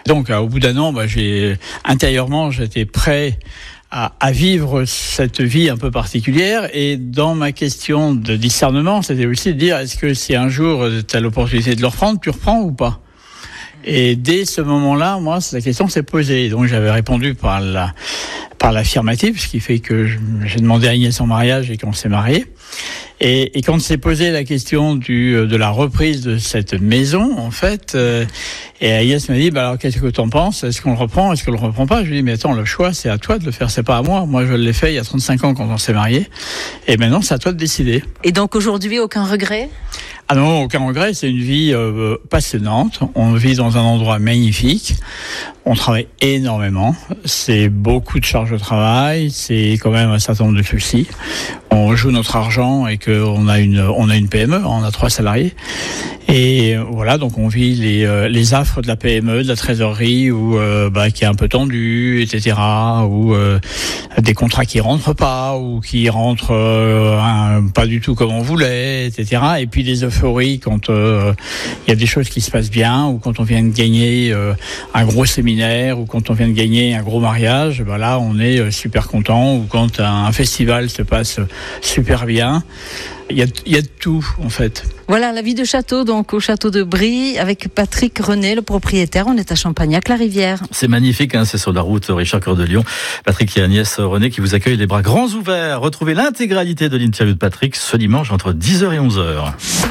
Donc, au bout d'un an, intérieurement, j'étais prêt à vivre cette vie un peu particulière. Et dans ma question de discernement, c'était aussi de dire, est-ce que si un jour tu as l'opportunité de le reprendre, tu reprends ou pas ? Et dès ce moment-là, moi, la question s'est posée. Donc, j'avais répondu par l'affirmative, ce qui fait que j'ai demandé à Agnès en mariage et qu'on s'est mariés. Et quand s'est posée la question de la reprise de cette maison, en fait, et Agnès m'a dit, alors qu'est-ce que t'en penses ? Est-ce qu'on le reprend ? Est-ce qu'on le reprend pas ? Je lui ai dit, mais attends, le choix, c'est à toi de le faire, c'est pas à moi. Moi, je l'ai fait il y a 35 ans quand on s'est mariés. Et maintenant, c'est à toi de décider. Et donc aujourd'hui, aucun regret ? Ah non, aucun regret, c'est une vie passionnante. On vit dans un endroit magnifique. On travaille énormément. C'est beaucoup de charges de travail. C'est quand même un certain nombre de soucis. On joue notre argent et qu'on a une PME. On a 3 salariés. Et voilà, donc on vit les affres de la PME, de la trésorerie, qui est un peu tendue, etc. Ou des contrats qui rentrent pas, ou qui rentrent pas du tout comme on voulait, etc. Et puis des euphories quand il y a des choses qui se passent bien, ou quand on vient de gagner un gros séminaire, ou quand on vient de gagner un gros mariage. Là, on est super content. Ou quand un festival se passe super bien. Il y a de tout, en fait. Voilà, la vie de château, donc au château de Brie, avec Patrick René, le propriétaire. On est à Champagnac-la-Rivière. C'est magnifique, c'est sur la route Richard Cœur de Lion. Patrick et Agnès René qui vous accueillent les bras grands ouverts. Retrouvez l'intégralité de l'interview de Patrick ce dimanche entre 10h et 11h.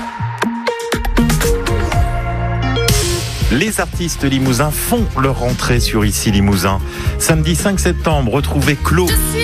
Les artistes limousins font leur rentrée sur Ici Limousin. Samedi 5 septembre, retrouvez Claude.